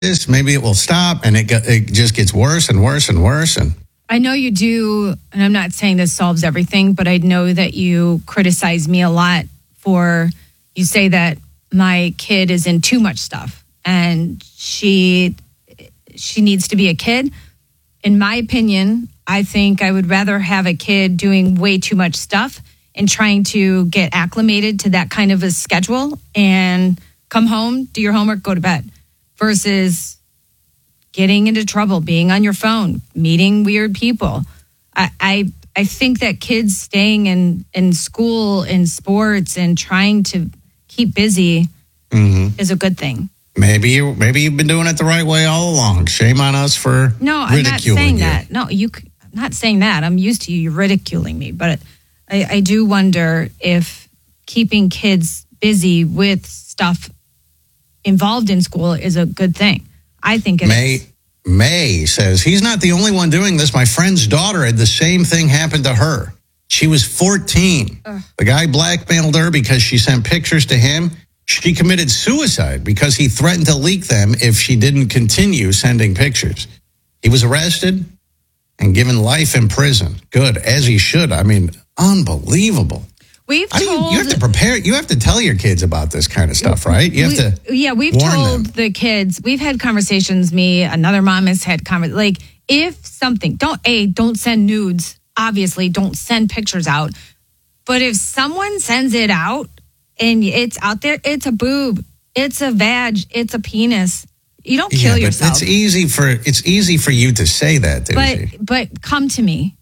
this, maybe it will stop, and it just gets worse and worse and worse. And I know you do, and I'm not saying this solves everything, but I know that you criticize me a lot you say that my kid is in too much stuff and she needs to be a kid. In my opinion, I think I would rather have a kid doing way too much stuff and trying to get acclimated to that kind of a schedule and come home, do your homework, go to bed, versus getting into trouble, being on your phone, meeting weird people. I think that kids staying in school, in sports, and trying to keep busy is a good thing. Maybe you've been doing it the right way all along. Shame on us for No, I'm not saying you. that. No, I'm not saying that. I'm used to you ridiculing me. But I do wonder if keeping kids busy with stuff involved in school is a good thing. I think it is. May says, he's not the only one doing this. My friend's daughter had the same thing happen to her. She was 14. The guy blackmailed her because she sent pictures to him. She committed suicide because he threatened to leak them if she didn't continue sending pictures. He was arrested and given life in prison. Good, as he should. I mean, unbelievable. You have to prepare. You have to tell your kids about this kind of stuff, right? We've told them. the kids. We've had conversations. Another mom has had conversations. Like, if something, don't send nudes. Obviously, don't send pictures out. But if someone sends it out and it's out there, it's a boob, it's a vag, it's a penis. You don't kill yourself. It's easy for you to say that, Daisy. But come to me.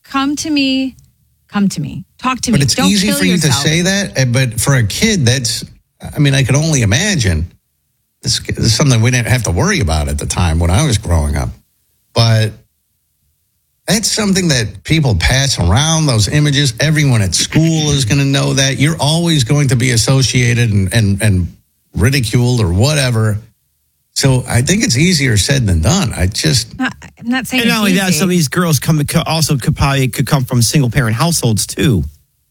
Talk to me. But it's Don't easy kill for you yourself. to say that. But for a kid, I could only imagine. This is something we didn't have to worry about at the time when I was growing up. But that's something that people pass around, those images. Everyone at school is going to know that. You're always going to be associated and ridiculed or whatever. So I think it's easier said than done. I'm not saying. And not only that, some of these girls could come from single parent households too.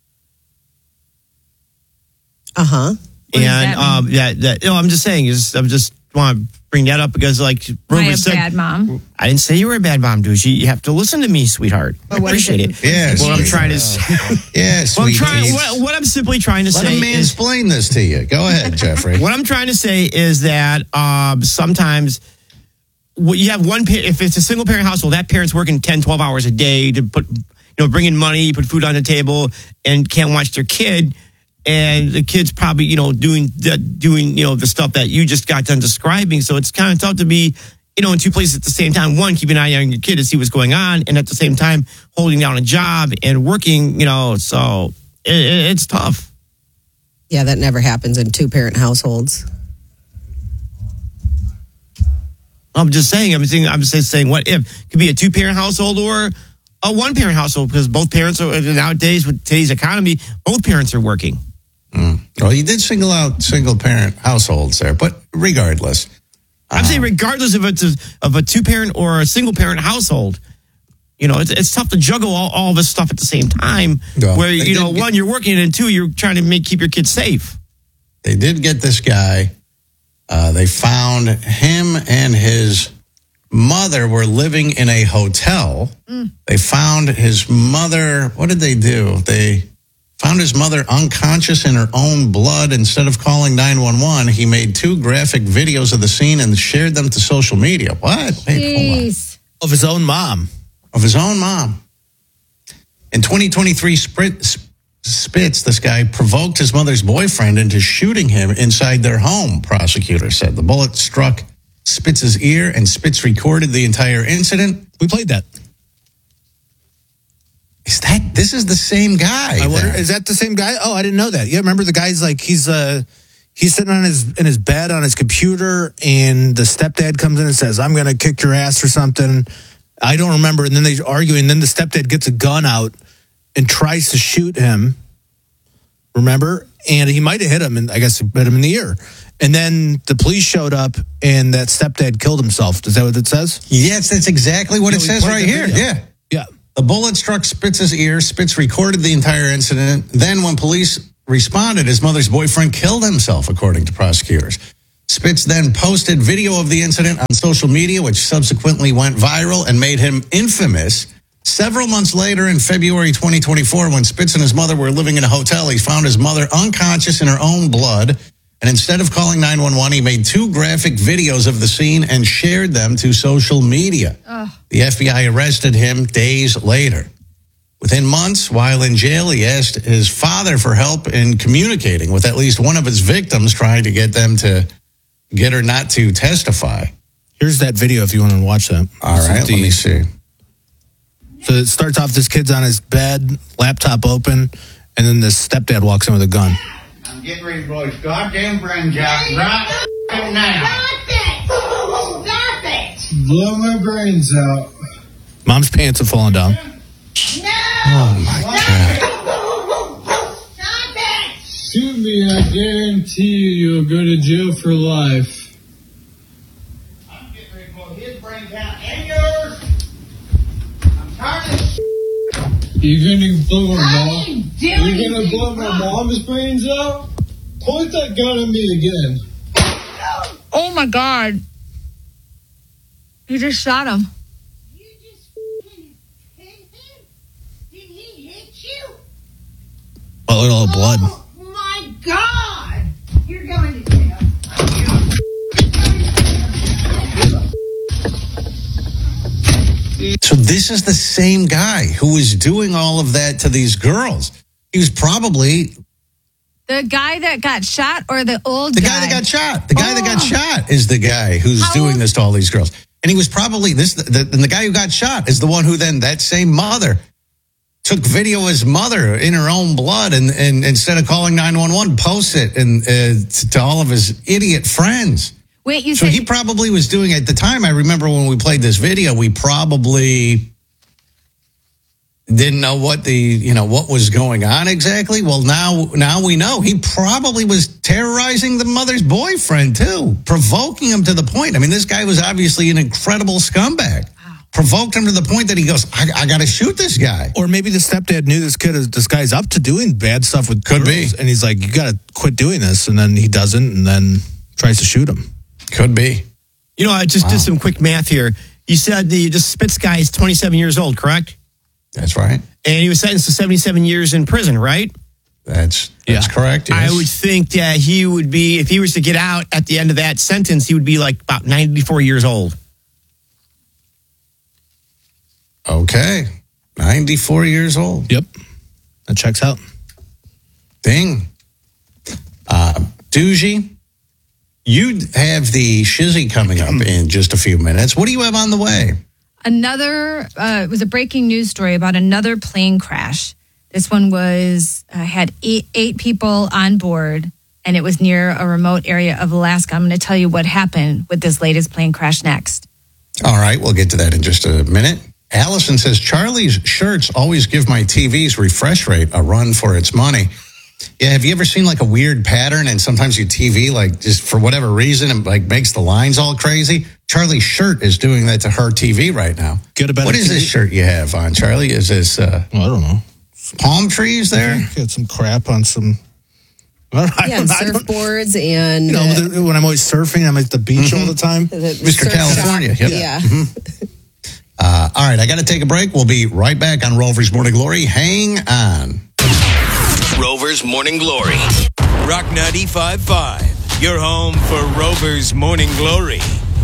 And I'm just saying. I just want to bring that up because, like, Rover said, bad mom. I didn't say you were a bad mom, dude. You have to listen to me, sweetheart. I appreciate it. Yes. What I'm trying to say. Yes. What I'm simply trying to say. Let me mansplain this to you. Go ahead, Jeffrey. What I'm trying to say is that sometimes you have if it's a single parent household, that parent's working 10, 12 hours a day to bring in money, put food on the table, and can't watch their kid. And the kid's probably, doing the stuff that you just got done describing. So it's kind of tough to be, in two places at the same time. One, keeping an eye on your kid to see what's going on. And at the same time, holding down a job and working, so it's tough. Yeah, that never happens in two-parent households. I'm just saying, I'm saying what if? It could be a two-parent household or a one-parent household because both parents are, nowadays with today's economy, both parents are working. Well, you did single out single-parent households there, but regardless. I'm saying regardless if it's of a two-parent or a single-parent household, it's tough to juggle all this stuff at the same time. Where, one, you're working, and two, you're trying to keep your kids safe. They did get this guy. They found him and his mother were living in a hotel. They found his mother. What did they do? They found his mother unconscious in her own blood. Instead of calling 911, he made 2 graphic videos of the scene and shared them to social media. What? Wait, hold on. Of his own mom. Of his own mom. In 2023, Spitz, this guy, provoked his mother's boyfriend into shooting him inside their home, prosecutors said. The bullet struck Spitz's ear, and Spitz recorded the entire incident. We played that. This is the same guy? I wonder, is that the same guy? Oh, I didn't know that. Yeah, remember the guy's like he's sitting in his bed on his computer, and the stepdad comes in and says, "I'm going to kick your ass" or something. I don't remember. And then they argue, and then the stepdad gets a gun out and tries to shoot him. Remember? And he might have hit him, and I guess hit him in the ear. And then the police showed up, and that stepdad killed himself. Is that what it says? Yes, that's exactly what it says right here. Video. Yeah. The bullet struck Spitz's ear. Spitz recorded the entire incident. Then when police responded, his mother's boyfriend killed himself, according to prosecutors. Spitz then posted video of the incident on social media, which subsequently went viral and made him infamous. Several months later, in February 2024, when Spitz and his mother were living in a hotel, he found his mother unconscious in her own blood. And instead of calling 911, he made 2 graphic videos of the scene and shared them to social media. The FBI arrested him days later. Within months, while in jail, he asked his father for help in communicating with at least one of his victims, trying to get them to get her not to testify. Here's that video if you want to watch that. All right, let me see. So it starts off, this kid's on his bed, laptop open, and then this stepdad walks in with a gun. I'm getting ready to blow his goddamn brains out right now. Stop it! Blow my brains out. Mom's pants have fallen down. No! Oh, my God. Stop it! Shoot me, I guarantee you'll go to jail for life. I'm getting ready to blow his brains out and yours. I'm tired of this. You're gonna blow my mom? You're gonna blow my mom's brains out? Point that gun at me again. Oh my God. He just shot him. You just hit him? Did he hit you? Oh, look at all the blood. Oh my God! You're going to jail. So this is the same guy who was doing all of that to these girls. He was probably The guy that got shot or the old the guy that got shot. The guy that got shot is the guy who's doing this to all these girls. And he was probably the guy who got shot is the one who then, that same mother, took video of his mother in her own blood and instead of calling 911, posts it and to all of his idiot friends. Wait, you So said he probably was doing, at the time, I remember when we played this video, we probably didn't know what what was going on exactly. Well, now we know. He probably was terrorizing the mother's boyfriend too, provoking him to the point. I mean, this guy was obviously an incredible scumbag. Provoked him to the point that he goes, I got to shoot this guy. Or maybe the stepdad knew this guy's up to doing bad stuff with Could girls, be. and he's like, you got to quit doing this, and then he doesn't, and then tries to shoot him. Could be. You know, I just did some quick math here. You said the Spitz guy is 27 years old, correct? That's right. And he was sentenced to 77 years in prison, right? That's correct. Yes. I would think that he would be, if he was to get out at the end of that sentence, he would be like about 94 years old. Okay. 94 years old. Yep. That checks out. Ding. Doogie, you have the shizzy coming up in just a few minutes. What do you have on the way? it was a breaking news story about another plane crash. This one was had eight people on board, and it was near a remote area of Alaska. I'm going to tell you what happened with this latest plane crash next. All right, we'll get to that in just a minute. Allison says, Charlie's shirts always give my TV's refresh rate a run for its money. Yeah, have you ever seen like a weird pattern and sometimes your TV, like just for whatever reason, it like makes the lines all crazy? Charlie's shirt is doing that to her TV right now. Get a better What is this TV? shirt you have on, Charlie? Is this Well, I don't know. palm trees there? Get some crap on some. Yeah, and surfboards and You know, when I'm always surfing, I'm at the beach all the time. Mr. surf California, shop. yep. Yeah. All right, I got to take a break. We'll be right back on Rover's Morning Glory. Hang on. Rover's Morning Glory. Rock 95.5. Your home for Rover's Morning Glory.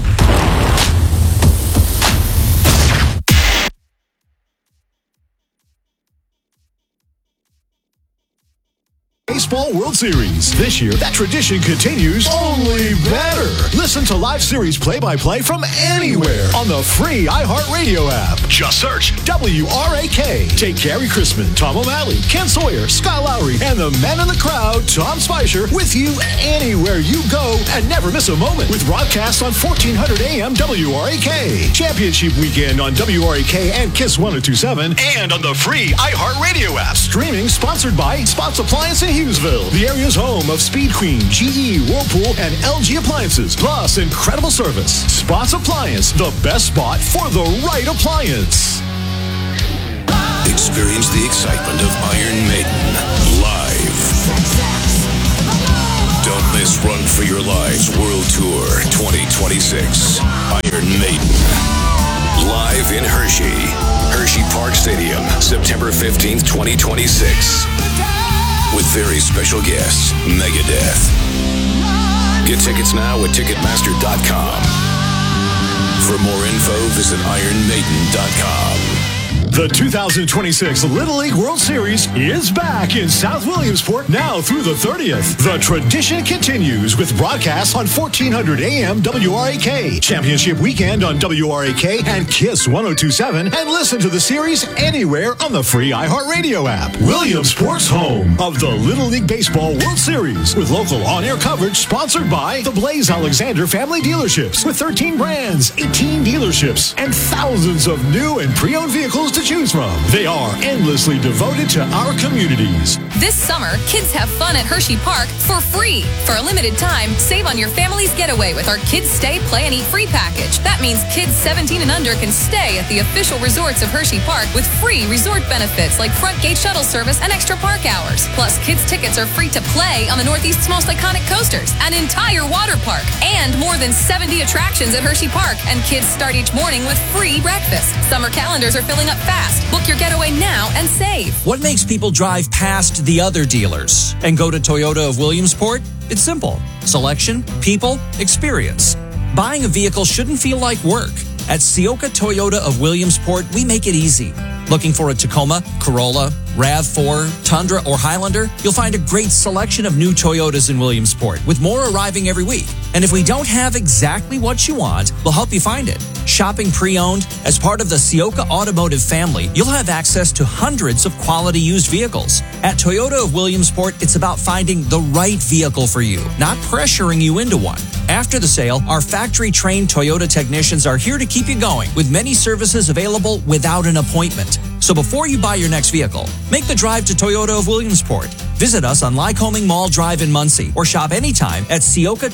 Baseball World Series. This year, that tradition continues, only better. Listen to live series play-by-play from anywhere on the free iHeartRadio app. Just search WRAK. Take Gary Chrisman, Tom O'Malley, Ken Sawyer, Scott Lowry, and the man in the crowd, Tom Spicer, with you anywhere you go and never miss a moment with broadcasts on 1400 AM WRAK. Championship Weekend on WRAK and KISS 102.7 and on the free iHeartRadio app. Streaming sponsored by Spots Appliance in Hughesville, the area's home of Speed Queen, GE, Whirlpool, and LG appliances, plus incredible service. Spots Appliance, the best spot for the right appliance. Experience the excitement of Iron Maiden live. Don't miss Run for Your Lives World Tour 2026. Iron Maiden. Live in Hershey Park Stadium, September 15th, 2026. With very special guests, Megadeth. Get tickets now at Ticketmaster.com. For more info, visit IronMaiden.com. The 2026 Little League World Series is back in South Williamsport now through the 30th. The tradition continues with broadcasts on 1400 AM WRAK, Championship Weekend on WRAK and KISS 1027, and listen to the series anywhere on the free iHeartRadio app. Williamsport's home of the Little League Baseball World Series with local on-air coverage sponsored by the Blaze Alexander Family Dealerships with 13 brands, 18 dealerships, and thousands of new and pre-owned vehicles to choose from. They are endlessly devoted to our communities. This summer, kids have fun at Hershey Park for free. For a limited time, save on your family's getaway with our Kids Stay, Play, and Eat free package. That means kids 17 and under can stay at the official resorts of Hershey Park with free resort benefits like front gate shuttle service and extra park hours. Plus, kids' tickets are free to play on the Northeast's most iconic coasters, an entire water park, and more than 70 attractions at Hershey Park. And kids start each morning with free breakfast. Summer calendars are filling up fast. Book your getaway now and save. What makes people drive past the other dealers and go to Toyota of Williamsport? It's simple. Selection, people, experience. Buying a vehicle shouldn't feel like work. At Sioka Toyota of Williamsport, we make it easy. Looking for a Tacoma, Corolla, RAV4, Tundra, or Highlander? You'll find a great selection of new Toyotas in Williamsport, with more arriving every week. And if we don't have exactly what you want, we'll help you find it. Shopping pre-owned, as part of the Sioka Automotive family, you'll have access to hundreds of quality used vehicles. At Toyota of Williamsport, it's about finding the right vehicle for you, not pressuring you into one. After the sale, our factory-trained Toyota technicians are here to keep you going, with many services available without an appointment. So before you buy your next vehicle, make the drive to Toyota of Williamsport. Visit us on Lycoming Mall Drive in Muncie or shop anytime at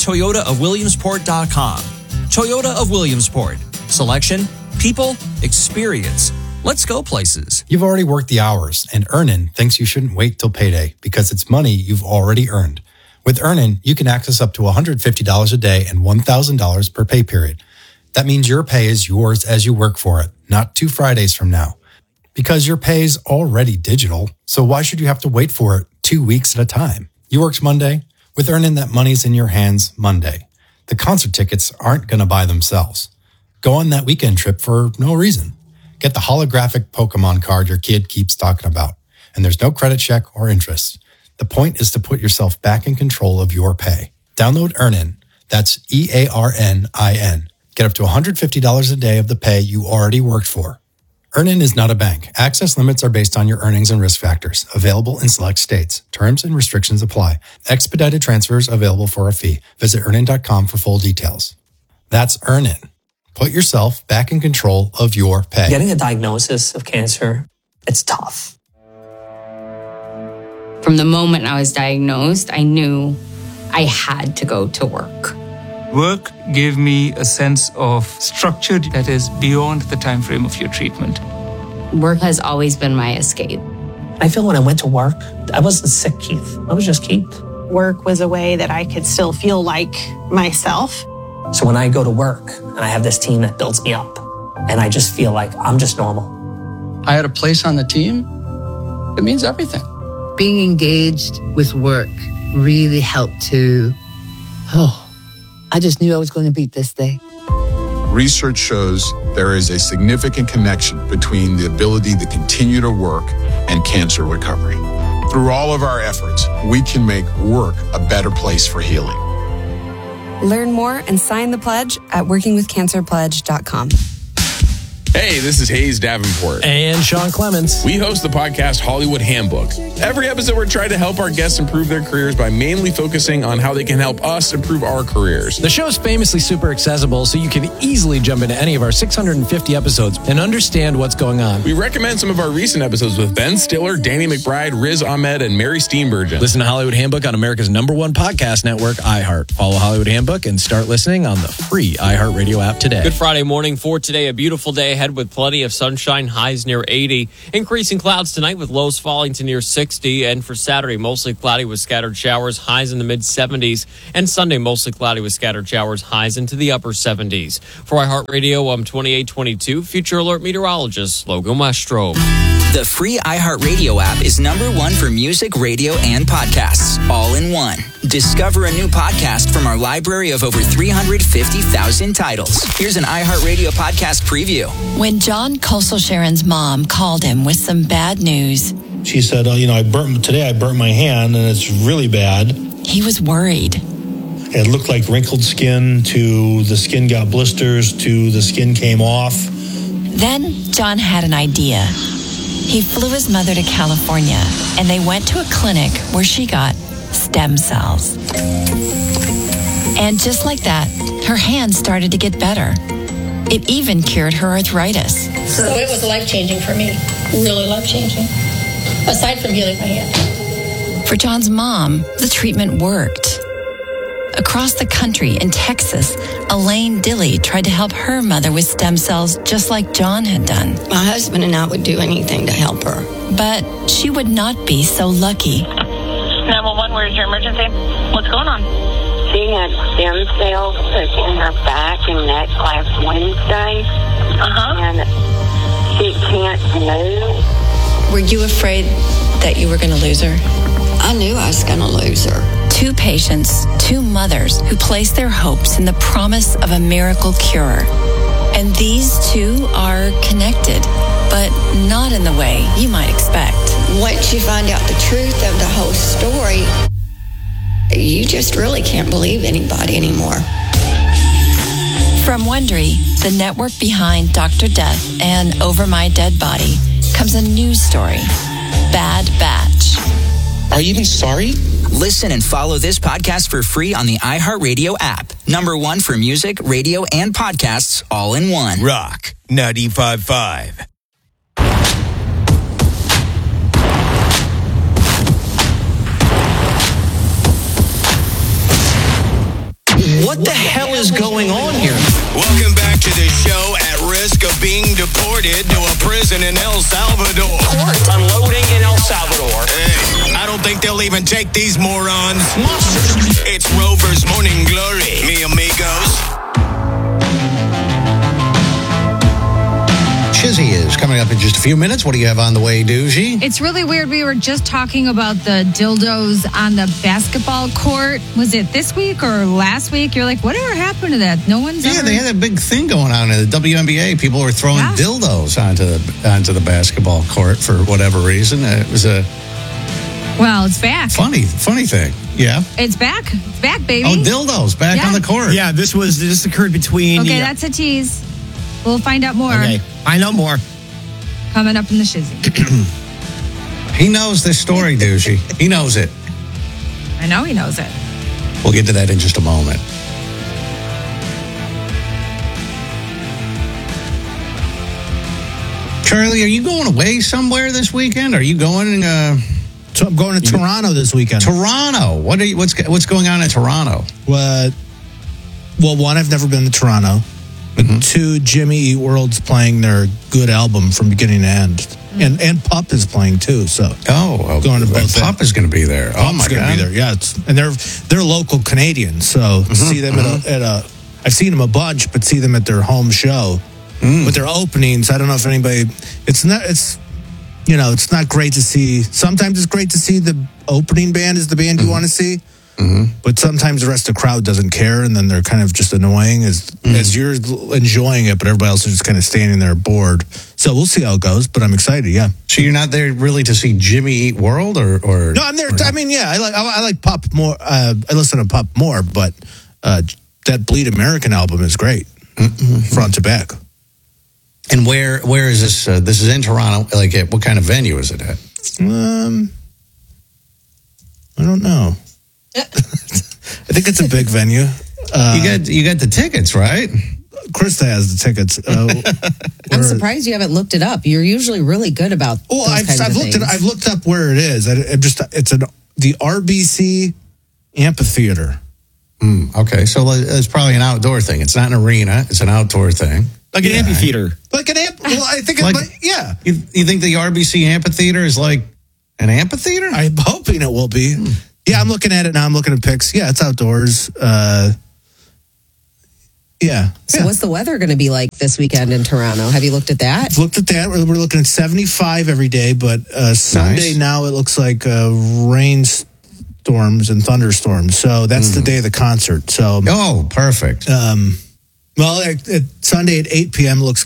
SiokaToyotaofWilliamsport.com. Toyota of Williamsport. Selection, people, experience. Let's go places. You've already worked the hours, and Earnin thinks you shouldn't wait till payday because it's money you've already earned. With Earnin, you can access up to $150 a day and $1,000 per pay period. That means your pay is yours as you work for it, not 2 Fridays from now. Because your pay is already digital, so why should you have to wait for it 2 weeks at a time? You works Monday. With Earnin, that money's in your hands Monday. The concert tickets aren't going to buy themselves. Go on that weekend trip for no reason. Get the holographic Pokemon card your kid keeps talking about. And there's no credit check or interest. The point is to put yourself back in control of your pay. Download Earnin. That's EARNIN. Get up to $150 a day of the pay you already worked for. Earnin is not a bank. Access limits are based on your earnings and risk factors. Available in select states. Terms and restrictions apply. Expedited transfers available for a fee. Visit Earnin.com for full details. That's Earnin. Put yourself back in control of your pay. Getting a diagnosis of cancer, it's tough. From the moment I was diagnosed, I knew I had to go to work. Work gave me a sense of structure that is beyond the time frame of your treatment. Work has always been my escape. I feel when I went to work, I wasn't sick, Keith. I was just Keith. Work was a way that I could still feel like myself. So when I go to work and I have this team that builds me up, and I just feel like I'm just normal. I had a place on the team. It means everything. Being engaged with work really helped to, I just knew I was going to beat this day. Research shows there is a significant connection between the ability to continue to work and cancer recovery. Through all of our efforts, we can make work a better place for healing. Learn more and sign the pledge at workingwithcancerpledge.com. Hey, this is Hayes Davenport. And Sean Clements. We host the podcast Hollywood Handbook. Every episode, we're trying to help our guests improve their careers by mainly focusing on how they can help us improve our careers. The show is famously super accessible, so you can easily jump into any of our 650 episodes and understand what's going on. We recommend some of our recent episodes with Ben Stiller, Danny McBride, Riz Ahmed, and Mary Steenburgen. Listen to Hollywood Handbook on America's #1 podcast network, iHeart. Follow Hollywood Handbook and start listening on the free iHeartRadio app today. Good Friday morning for today. A beautiful day ahead with plenty of sunshine, highs near 80. Increasing clouds tonight with lows falling to near 60. And for Saturday, mostly cloudy with scattered showers, highs in the mid-70s. And Sunday, mostly cloudy with scattered showers, highs into the upper 70s. For iHeartRadio, I'm 2822 Future Alert meteorologist Logan Westrobe. The free iHeartRadio app is #1 for music, radio, and podcasts, all in one. Discover a new podcast from our library of over 350,000 titles. Here's an iHeartRadio podcast preview. When John Kosel-Sharon's mom called him with some bad news, she said, I burnt my hand and it's really bad. He was worried. It looked like wrinkled skin to the skin got blisters to the skin came off. Then John had an idea. He flew his mother to California, and they went to a clinic where she got stem cells. And just like that, her hand started to get better. It even cured her arthritis. So it was life-changing for me, really life-changing, aside from healing my hand. For John's mom, the treatment worked. Across the country in Texas, Elaine Dilley tried to help her mother with stem cells just like John had done. My husband and I would do anything to help her. But she would not be so lucky. 911, where's your emergency? What's going on? She had stem cells in her back and neck last Wednesday. And she can't move. Were you afraid that you were going to lose her? I knew I was going to lose her. 2 patients, 2 mothers who placed their hopes in the promise of a miracle cure. And these 2 are connected, but not in the way you might expect. Once you find out the truth of the whole story, you just really can't believe anybody anymore. From Wondery, the network behind Dr. Death and Over My Dead Body, comes a news story, Bad Batch. Are you even sorry? Listen and follow this podcast for free on the iHeartRadio app. #1 for music, radio, and podcasts, all in one. Rock 95.5. What the hell is going on here? Welcome back to the show at risk of being deported to a prison in El Salvador. Court unloading in El Salvador. Hey, I don't think they'll even take these morons. Monsters. It's Rover's Morning Glory, mi amigos. Shizzy is coming up in just a few minutes. What do you have on the way, Doogie? It's really weird. We were just talking about the dildos on the basketball court. Was it this week or last week? You're like, whatever happened to that? No one's ever... they had a big thing going on in the WNBA. People were throwing dildos onto the basketball court for whatever reason. It was a... Well, it's back. Funny thing. Yeah. It's back. It's back, baby. Oh, dildos back on the court. Yeah, this occurred between... Okay, that's a tease. We'll find out more. Okay, I know more. Coming up in the Shizzy. He knows this story, Doogie. He knows it. I know he knows it. We'll get to that in just a moment. Charlie, are you going away somewhere this weekend? Are you going... I'm going to Toronto this weekend. Toronto? What's going on in Toronto? Well, 1, I've never been to Toronto. But 2, Jimmy Eat World's playing their good album from beginning to end. And Pup is playing too, so. Going to both. Pup is going to be there. Oh my God. Be there. Yeah, and they're local Canadians, so see them at a I've seen them a bunch, but see them at their home show. With their openings, I don't know if anybody it's not great to see. Sometimes it's great to see the opening band is the band you want to see. But sometimes the rest of the crowd doesn't care, and then they're kind of just annoying as you're enjoying it, but everybody else is just kind of standing there bored. So we'll see how it goes, but I'm excited, yeah. So you're not there really to see Jimmy Eat World, or No, I'm there. I mean, yeah, I like Pup more. I listen to Pup more, but that Bleed American album is great, front to back. And where is this? This is in Toronto. Like, what kind of venue is it at? I don't know. I think it's a big venue. You got the tickets, right? Krista has the tickets. I'm surprised you haven't looked it up. You're usually really good about. Well, I've looked up where it is. The RBC Amphitheater. Okay, so it's probably an outdoor thing. It's not an arena. It's an outdoor thing. Like an amphitheater. Well, I think yeah. You think the RBC amphitheater is like an amphitheater? I'm hoping it will be. Yeah, I'm looking at it now. I'm looking at pics. Yeah, it's outdoors. Yeah. So what's the weather going to be like this weekend in Toronto? Have you looked at that? I've looked at that. We're looking at 75 every day, but Sunday now it looks like rainstorms and thunderstorms. So that's the day of the concert. So perfect. Sunday at 8 p.m. looks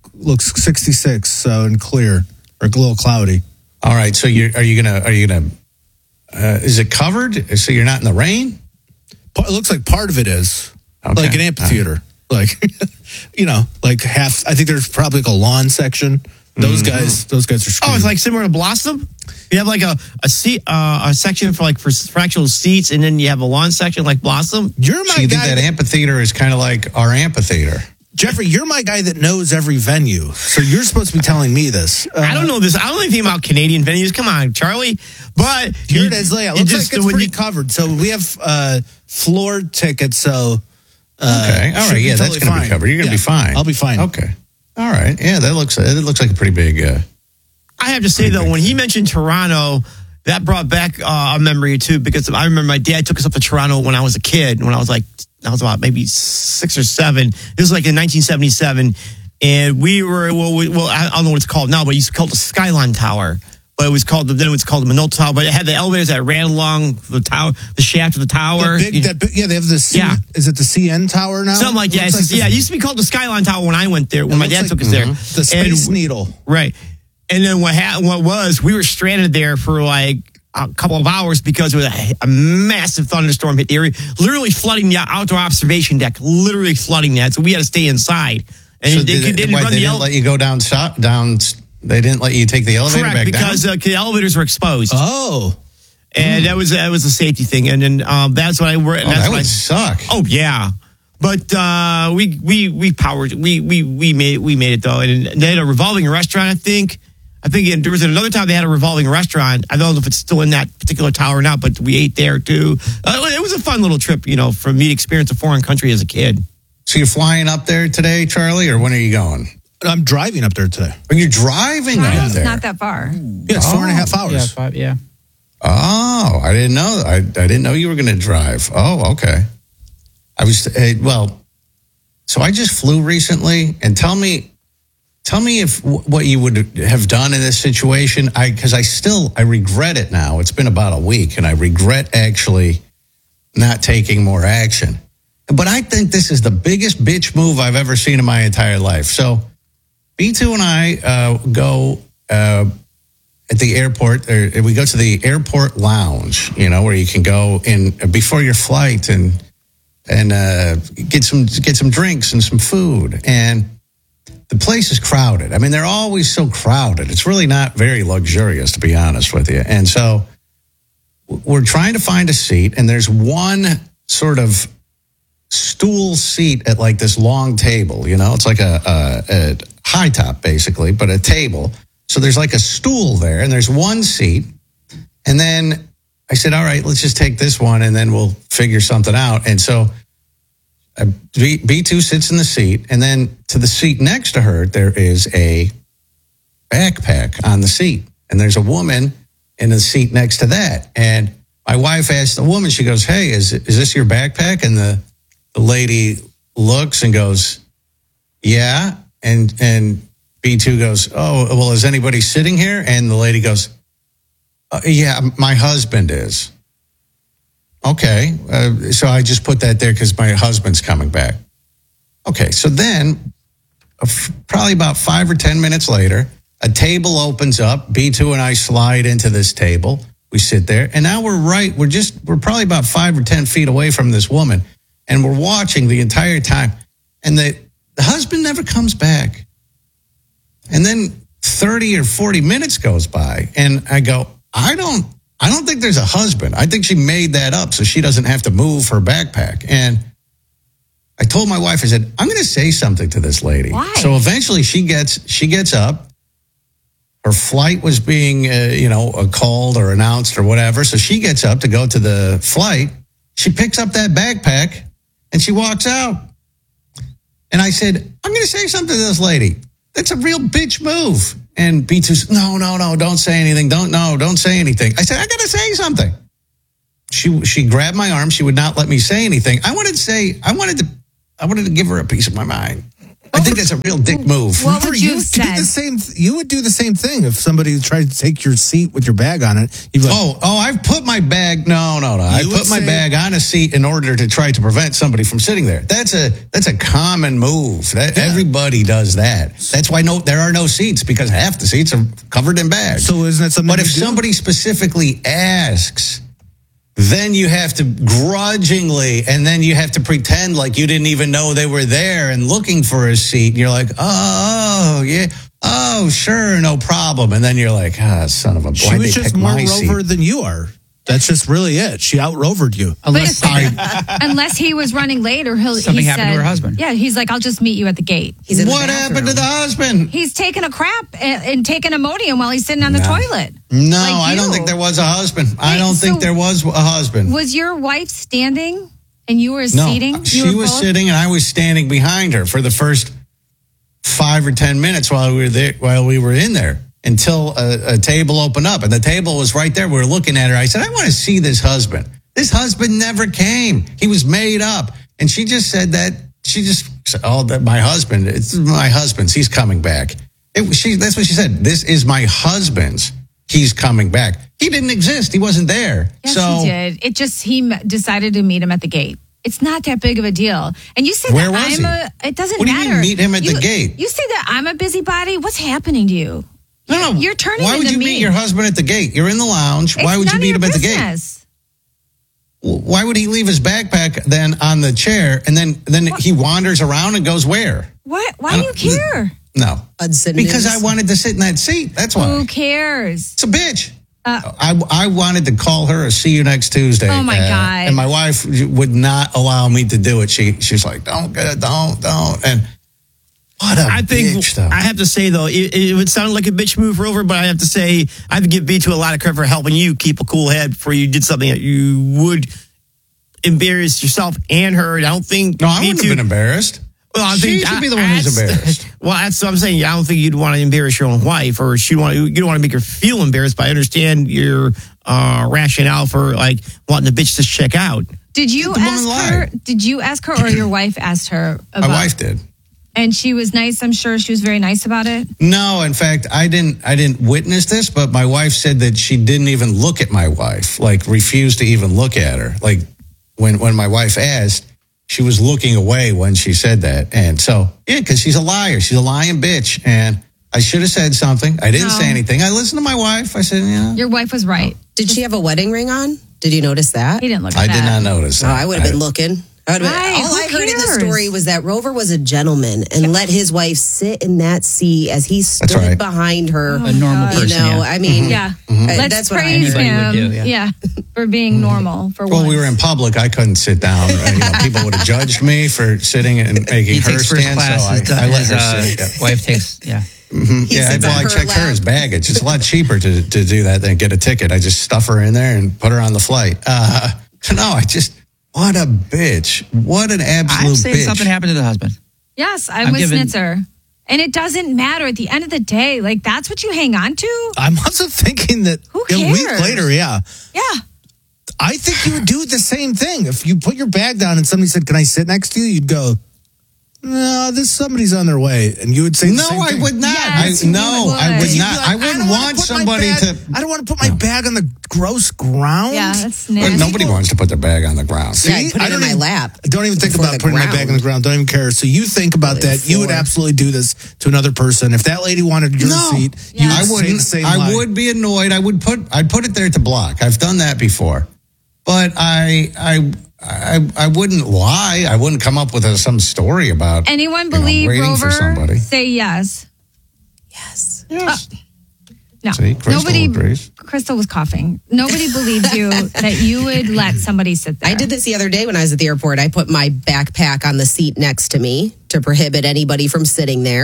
66, so and clear or a little cloudy. All right. So are you gonna? Is it covered? So you're not in the rain? It looks like part of it is. Okay. Like an amphitheater. Like, like half. I think there's probably like a lawn section. Those guys are screwed. Oh, it's like similar to Blossom? You have like a section for actual seats, and then you have a lawn section like Blossom? You're my guy. You think that amphitheater is kind of like our amphitheater? Jeffrey, you're my guy that knows every venue. So you're supposed to be telling me this. I don't know this. I don't know anything about Canadian venues. Come on, Charlie. But here it is layout. Looks like it's pretty covered. So we have floor tickets. So okay, all right, yeah, that's going to be covered. You're going to be fine. I'll be fine. Okay, all right, yeah, it looks like a pretty big. I have to say though, when he mentioned Toronto, that brought back a memory too, because I remember my dad took us up to Toronto when I was a kid. When I was about maybe 6 or 7. This was like in 1977, and we were I don't know what it's called now, but it used to be called the Skyline Tower. But it was called the Minolta Tower. But it had the elevators that ran along the tower, the shaft of the tower. They have the Is it the CN Tower now? Something like that. It used to be called the Skyline Tower when I went there. When my dad took us there, the Space Needle. Right. And then we were stranded there for like a couple of hours because it was a massive thunderstorm hit the area, literally flooding the outdoor observation deck, literally flooding that. So we had to stay inside. And so they didn't let you go down. They didn't let you take the elevator back down? Correct, because the elevators were exposed. Oh. And that was a safety thing. And then that's what I worked. That would suck. Oh, yeah. But we made it though. And they had a revolving restaurant, I think there was another time they had a revolving restaurant. I don't know if it's still in that particular tower or not, but we ate there too. It was a fun little trip, for me to experience a foreign country as a kid. So you're flying up there today, Charlie, or when are you going? I'm driving up there today. Are you driving up there? Not that far. Yeah, it's 4.5 hours. Yeah, 5, yeah. Oh, I didn't know. I didn't know you were going to drive. Oh, okay. So I just flew recently, and tell me if what you would have done in this situation. Because I regret it now. It's been about a week, and I regret actually not taking more action. But I think this is the biggest bitch move I've ever seen in my entire life. So B2 and I go at the airport, or we go to the airport lounge, where you can go in before your flight and get some drinks and some food. And the place is crowded. I mean, they're always so crowded. It's really not very luxurious, to be honest with you. And so we're trying to find a seat, and there's one sort of stool seat at like this long table. It's like a high top basically, but a table. So there's like a stool there, and there's one seat. And then I said, all right, let's just take this one, and then we'll figure something out. And so B2 sits in the seat, and then to the seat next to her, there is a backpack on the seat. And there's a woman in the seat next to that. And my wife asked the woman, she goes, hey, is this your backpack? And the lady looks and goes, yeah. And B2 goes, oh, well, is anybody sitting here? And the lady goes, yeah, my husband is. Okay. So I just put that there because my husband's coming back. Okay. So then probably about 5 or 10 minutes later, a table opens up. B2 and I slide into this table. We sit there, and now we're probably about 5 or 10 feet away from this woman. And we're watching the entire time. And the husband never comes back. And then 30 or 40 minutes goes by. And I go, I don't think there's a husband. I think she made that up so she doesn't have to move her backpack. And I told my wife, I said, I'm going to say something to this lady. Why? So eventually she gets up. Her flight was being, called or announced or whatever. So she gets up to go to the flight. she picks up that backpack and she walks out. And I said, I'm going to say something to this lady. That's a real bitch move. And B2 said, no, don't say anything. Don't say anything. I said, I got to say something. She grabbed my arm. She would not let me say anything. I wanted to give her a piece of my mind. I think that's a real dick move. What would you have said? You would do the same thing if somebody tried to take your seat with your bag on it. You'd be like, I've put my bag. No. I put my bag on a seat in order to try to prevent somebody from sitting there. That's a common move. Everybody does that. That's why there are no seats, because half the seats are covered in bags. So isn't that something? But if somebody specifically asks, then you have to grudgingly, and then you have to pretend like you didn't even know they were there and looking for a seat. And you're like, oh, yeah. Oh, sure, no problem. And then you're like, son of a... She was just more rover than you are. That's just really it. She out-rovered you. Unless he was running late or something happened to her husband. Yeah, he's like, I'll just meet you at the gate. What happened to the husband? He's taking a crap and taking Imodium while he's sitting on the toilet. No, I don't think there was a husband. I don't think there was a husband. Was your wife standing and you were seating? No, she was sitting and I was standing behind her for the first 5 or 10 minutes while we were in there. Until a table opened up, and the table was right there. We were looking at her. I said, I want to see this husband. This husband never came. He was made up. And she just said that. She just said, my husband. It's my husband's. He's coming back. That's what she said. This is my husband's. He's coming back. He didn't exist. He wasn't there. Yes, he did. He decided to meet him at the gate. It's not that big of a deal. And you say Where that was he? It doesn't matter. matter. What do you mean meet him at the gate? You say that I'm a busybody. What's happening to you? No. You're turning Why would you meet your husband at the gate? You're in the lounge. Why would you meet him at the gate? Why would he leave his backpack then on the chair and then he wanders around and goes where? Why do you care? No. Because I wanted to sit in that seat. That's why. Who cares? It's a bitch. I wanted to call her a see you next Tuesday. Oh my God. And my wife would not allow me to do it. She's like, don't. And what a bitch, though. I have to say, though, it would sound like a bitch move, Rover, but I have to say, I have to give B2 a lot of credit for helping you keep a cool head before you did something that you would embarrass yourself and her. I don't think... No, I wouldn't have been embarrassed. Well, she should be the one who's embarrassed. Well, that's what I'm saying. I don't think you'd want to embarrass your own wife, or you don't want to make her feel embarrassed, but I understand your rationale for, wanting the bitch to check out. Did you ask her, or your wife asked her about... My wife did. And she was nice. I'm sure she was very nice about it. No, in fact, I didn't witness this, but my wife said that she didn't even look at my wife, refused to even look at her. When my wife asked, she was looking away when she said that. And so, because she's a liar. She's a lying bitch. And I should have said something. I didn't say anything. I listened to my wife. I said, yeah. Your wife was right. Did she have a wedding ring on? Did you notice that? He didn't look at that. I did not notice that. I would have been looking. All I heard in the story was that Rover was a gentleman and let his wife sit in that seat as he stood behind her. A normal person. I mean, Let's praise him. For being normal. Well, we were in public. I couldn't sit down. People would have judged me for sitting and making her stand. So I let her sit. Wife takes, Mm-hmm. I checked her as baggage. It's a lot cheaper to do that than get a ticket. I just stuff her in there and put her on the flight. What a bitch. What an absolute bitch. I'd say something happened to the husband. Yes, I'm with Snitzer. And it doesn't matter at the end of the day. That's what you hang on to. I'm also thinking that who cares? A week later, Yeah. I think you would do the same thing. If you put your bag down and somebody said, can I sit next to you? You'd go, no, somebody's on their way. And you would say, no, I would not. Yes, I would not. I wouldn't want somebody to. I don't want to put my bag on the gross ground. Yeah, that's nasty. Nobody wants to put their bag on the ground. See, I put it in my lap. Don't even think about putting my bag on the ground. Don't even care. So you think about that. You would absolutely do this to another person. If that lady wanted your seat, you would say the same line. I would be annoyed. I'd put it there to block. I've done that before. But I wouldn't lie. I wouldn't come up with some story about anyone believe Rover. Say yes. Yes. No. See, Crystal was coughing. Nobody believed you that you would let somebody sit there. I did this the other day when I was at the airport. I put my backpack on the seat next to me to prohibit anybody from sitting there.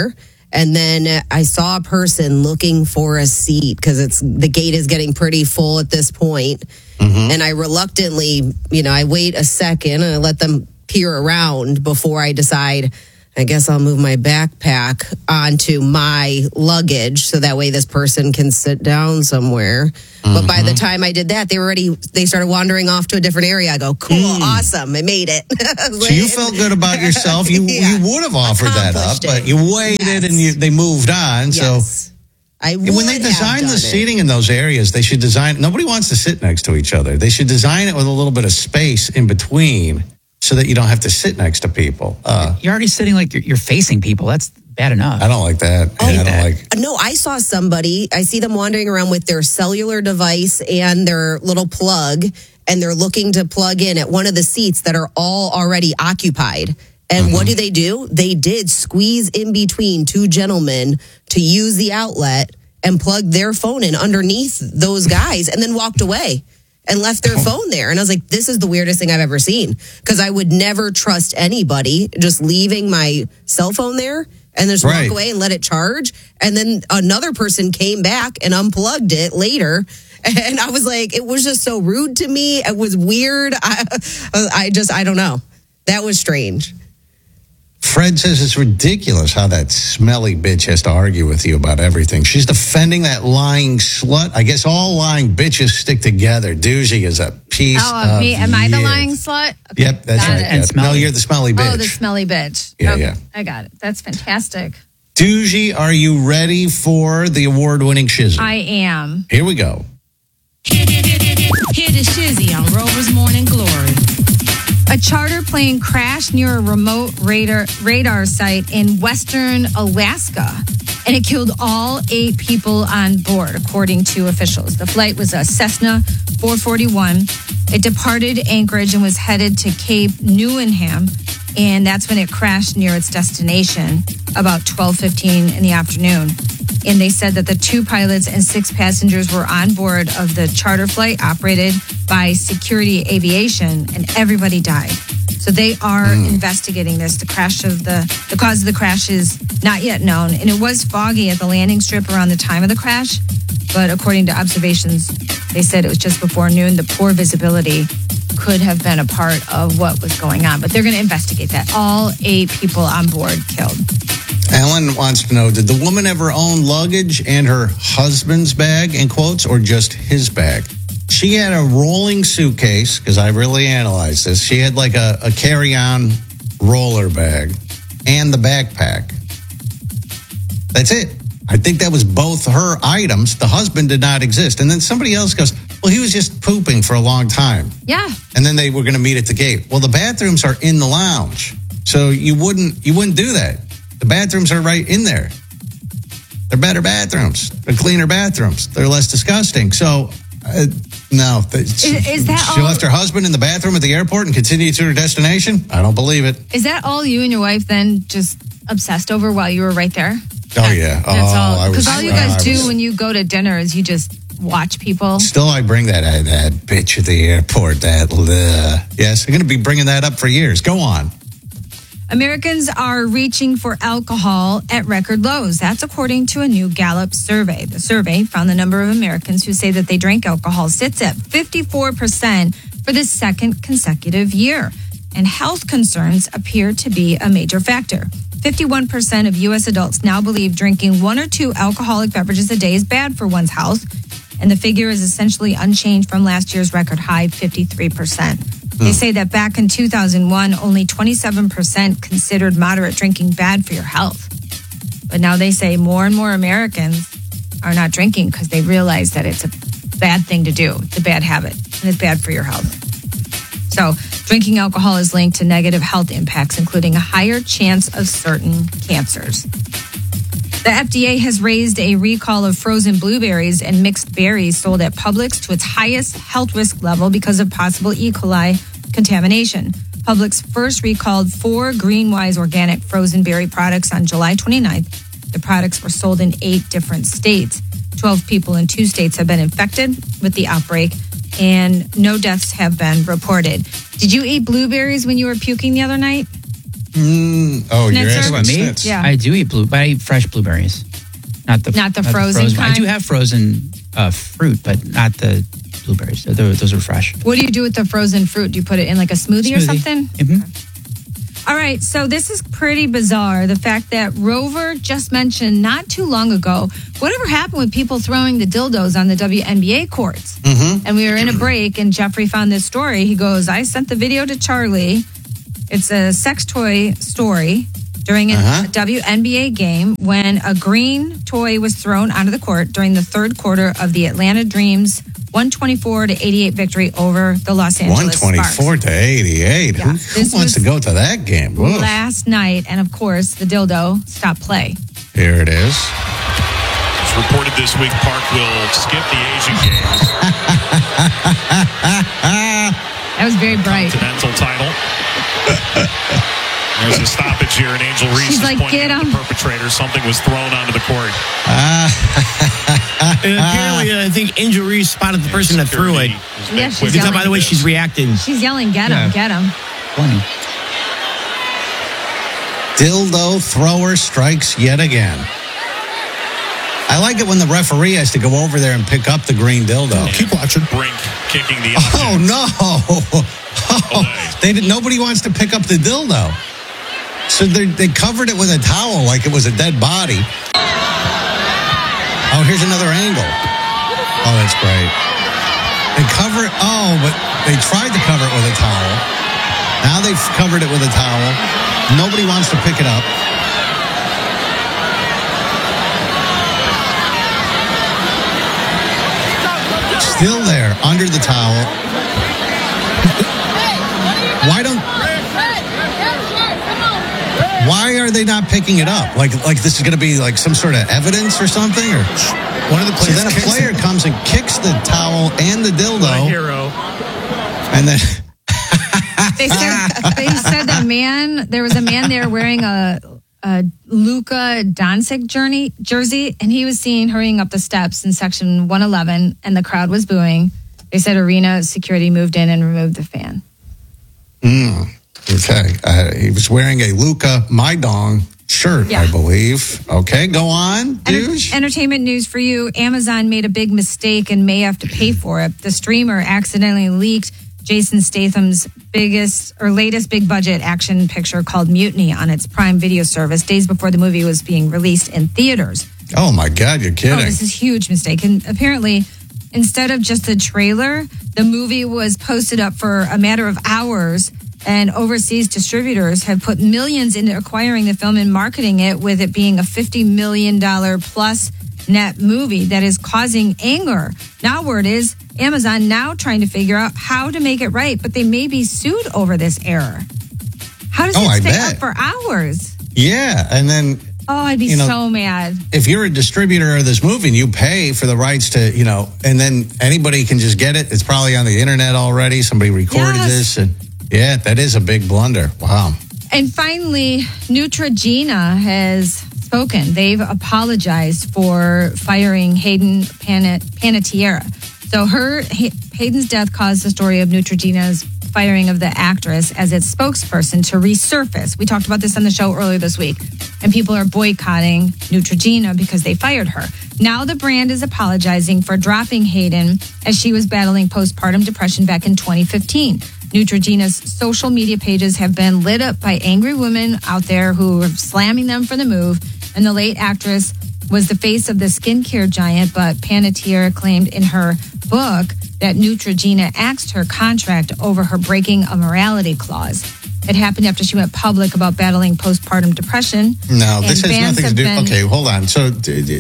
And then I saw a person looking for a seat because the gate is getting pretty full at this point. Mm-hmm. And I reluctantly, I wait a second and I let them peer around before I decide, I guess I'll move my backpack onto my luggage so that way this person can sit down somewhere. Mm-hmm. But by the time I did that, they started wandering off to a different area. I go, cool, awesome, I made it. So you felt good about yourself. You would have offered that up, but you waited and they moved on. Yes. So when they design the seating in those areas, they should design. Nobody wants to sit next to each other. They should design it with a little bit of space in between, so that you don't have to sit next to people. You're already sitting like you're facing people. That's bad enough. I don't like that. No, I saw somebody. I see them wandering around with their cellular device and their little plug, and they're looking to plug in at one of the seats that are all already occupied. And what do? They did squeeze in between two gentlemen to use the outlet and plug their phone in underneath those guys and then walked away and left their phone there. And I was like, this is the weirdest thing I've ever seen, because I would never trust anybody just leaving my cell phone there and just walk away and let it charge. And then another person came back and unplugged it later. And I was like, it was just so rude to me. It was weird. I don't know. That was strange. Fred says it's ridiculous how that smelly bitch has to argue with you about everything. She's defending that lying slut. I guess all lying bitches stick together. Doozy is a piece of me. Am I the lying slut? Okay, yep, that's right. And No, you're the smelly bitch. Oh, the smelly bitch. Yeah, okay, yeah. I got it. That's fantastic. Doozy, are you ready for the award-winning shizzy? I am. Here we go. Hear the shizzy on Rover's Morning Glory. A charter plane crashed near a remote radar site in western Alaska, and it killed all 8 people on board, according to officials. The flight was a Cessna 441. It departed Anchorage and was headed to Cape Newenham, and that's when it crashed near its destination about 12:15 in the afternoon. And they said that the 2 pilots and 6 passengers were on board of the charter flight operated by Security Aviation, and everybody died. So they are investigating this. The cause of the crash is not yet known, and it was foggy at the landing strip around the time of the crash. But according to observations, they said it was just before noon. The poor visibility could have been a part of what was going on, but they're going to investigate that. All 8 people on board killed. Alan wants to know, did the woman ever own luggage and her husband's bag, in quotes, or just his bag? She had a rolling suitcase, because I really analyzed this. She had like a carry-on roller bag and the backpack. That's it. I think that was both her items. The husband did not exist. And then somebody else goes, well, he was just pooping for a long time. Yeah. And then they were going to meet at the gate. Well, the bathrooms are in the lounge. So you wouldn't do that. The bathrooms are right in there. They're better bathrooms. They're cleaner bathrooms. They're less disgusting. So, no. Is that she left her husband in the bathroom at the airport and continued to her destination? I don't believe it. Is that all you and your wife then just obsessed over while you were right there? Oh, yeah. That's all. Because all you guys do when you go to dinner is you just watch people. Still, I bring that bitch at the airport. Yes, I'm going to be bringing that up for years. Go on. Americans are reaching for alcohol at record lows. That's according to a new Gallup survey. The survey found the number of Americans who say that they drank alcohol sits at 54% for the second consecutive year. And health concerns appear to be a major factor. 51% of U.S. adults now believe drinking 1 or 2 alcoholic beverages a day is bad for one's health. And the figure is essentially unchanged from last year's record high, 53%. They say that back in 2001, only 27% considered moderate drinking bad for your health. But now they say more and more Americans are not drinking because they realize that it's a bad thing to do. It's a bad habit, and it's bad for your health. So drinking alcohol is linked to negative health impacts, including a higher chance of certain cancers. The FDA has raised a recall of frozen blueberries and mixed berries sold at Publix to its highest health risk level because of possible E. coli contamination. Publix first recalled 4 Greenwise organic frozen berry products on July 29th. The products were sold in 8 different states. 12 people in 2 states have been infected with the outbreak, and no deaths have been reported. Did you eat blueberries when you were puking the other night? You're asking about Me? snits. Yeah. I do eat but I eat fresh blueberries. Not the frozen kind? I do have frozen fruit, but not the blueberries. Those are fresh. What do you do with the frozen fruit? Do you put it in like a smoothie. Or something? Mm-hmm. All right, so this is pretty bizarre. The fact that Rover just mentioned not too long ago, whatever happened with people throwing the dildos on the WNBA courts? Mm-hmm. And we were in a break, and Jeffrey found this story. He goes, I sent the video to Charlie. It's a sex toy story during a WNBA game when a green toy was thrown onto the court during the third quarter of the Atlanta Dreams 124-88 victory over the Los Angeles Sparks. 124-88. Yeah. Who This wants to go to that game? Whoa. Last night, and of course, the dildo stopped play. Here it is. It's reported this week Park will skip the Asian Games. That was very bright. Continental title. There's a stoppage here, and Angel Reese She's is like, pointing "Get out him." the perpetrator. Something was thrown onto the court. And apparently, I think Angel Reese spotted the person that threw it. Yeah, she's You can tell by yelling. the way she's reacting. She's yelling, get him, get him. Funny. Dildo thrower strikes yet again. I like it when the referee has to go over there and pick up the green dildo. Keep watching. Brink kicking the Oh, no. Nobody wants to pick up the dildo. So they covered it with a towel like it was a dead body. Oh, here's another angle. Oh, that's great. They cover it. Oh, but they tried to cover it with a towel. Now they've covered it with a towel. Nobody wants to pick it up. Still there, under the towel. Why are they not picking it up? Like this is going to be like some sort of evidence or something? Or one of the players. So then a player comes and kicks the towel and the dildo. My hero. And then They said there was a man there wearing a Luka Doncic jersey, and he was seen hurrying up the steps in section 111, and the crowd was booing. They said arena security moved in and removed the fan. Okay. He was wearing a Luka My Dong shirt, I believe. Okay, go on, douche. Entertainment news for you. Amazon made a big mistake and may have to pay for it. The streamer accidentally leaked Jason Statham's latest big budget action picture called Mutiny on its Prime Video service days before the movie was being released in theaters. Oh my God, you're kidding. Oh, this is a huge mistake. And apparently, instead of just a trailer, the movie was posted up for a matter of hours, and overseas distributors have put millions into acquiring the film and marketing it, with it being a $50 million plus net movie that is causing anger. Now word is Amazon now trying to figure out how to make it right, but they may be sued over this error. How does it stay up for hours? Yeah, and then Oh, I'd be so mad. If you're a distributor of this movie and you pay for the rights to, and then anybody can just get it. It's probably on the internet already. Somebody recorded this. And yeah, that is a big blunder. Wow. And finally, Neutrogena has spoken. They've apologized for firing Hayden Panettiere. So Hayden's death caused the story of Neutrogena's firing of the actress as its spokesperson to resurface. We talked about this on the show earlier this week, and people are boycotting Neutrogena because they fired her. Now the brand is apologizing for dropping Hayden as she was battling postpartum depression back in 2015. Neutrogena's social media pages have been lit up by angry women out there who are slamming them for the move, and the late actress was the face of the skincare giant, but Panettiere claimed in her book that Neutrogena axed her contract over her breaking a morality clause. It happened after she went public about battling postpartum depression. No, this has nothing to do. Okay, hold on. So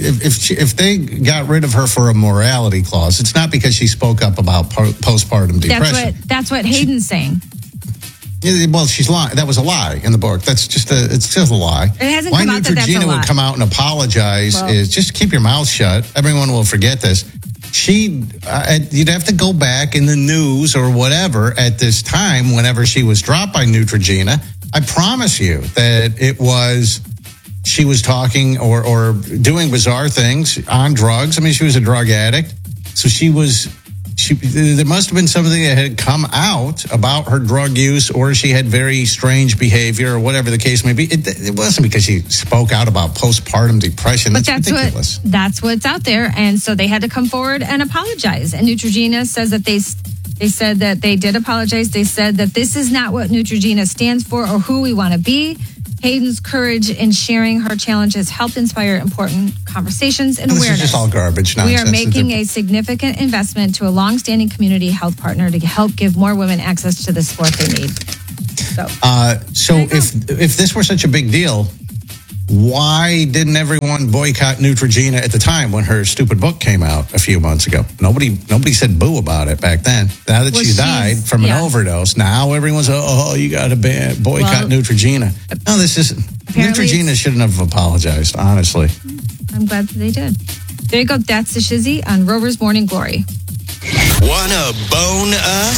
if they got rid of her for a morality clause, it's not because she spoke up about postpartum depression. That's what Hayden's saying. Yeah, well, she's lying. That was a lie in the book. It's just a lie. It hasn't Why come out that that's a Neutrogena lie. would come out and apologize is just keep your mouth shut. Everyone will forget this. You'd have to go back in the news or whatever at this time whenever she was dropped by Neutrogena. I promise you that she was talking or doing bizarre things on drugs. I mean, she was a drug addict. So she was there must have been something that had come out about her drug use, or she had very strange behavior, or whatever the case may be. It wasn't because she spoke out about postpartum depression. But that's ridiculous. That's what's out there, and so they had to come forward and apologize. And Neutrogena says that they said that they did apologize. They said that this is not what Neutrogena stands for or who we want to be. Hayden's courage in sharing her challenges helped inspire important conversations and awareness. This is just all garbage nonsense. We are making a significant investment to a long-standing community health partner to help give more women access to the support they need. So if this were such a big deal, why didn't everyone boycott Neutrogena at the time when her stupid book came out a few months ago? Nobody said boo about it back then. Now that she died from an overdose, now everyone's, you got to boycott Neutrogena. No, Neutrogena shouldn't have apologized, honestly. I'm glad that they did. There you go. That's the Shizzy on Rover's Morning Glory. Wanna bone us?